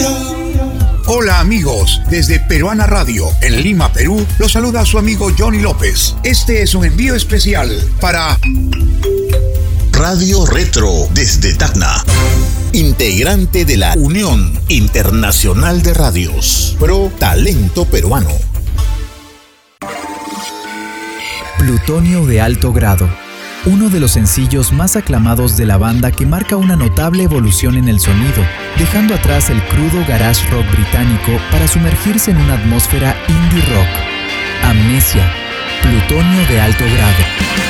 Hola amigos, desde Peruana Radio, en Lima, Perú, los saluda su amigo Johnny López. Este es un envío especial para Radio Retro desde Tacna, integrante de la Unión Internacional de Radios, Pro Talento Peruano. Plutonio de alto grado, uno de los sencillos más aclamados de la banda que marca una notable evolución en el sonido, dejando atrás el crudo garage rock británico para sumergirse en una atmósfera indie rock. Amnesia, Plutonio de alto grado.